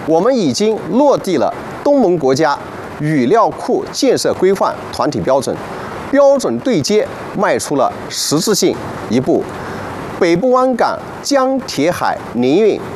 我们已经落地了东盟国家语料库建设规范团体标准，标准对接迈出了实质性一步。北部湾港江铁海联运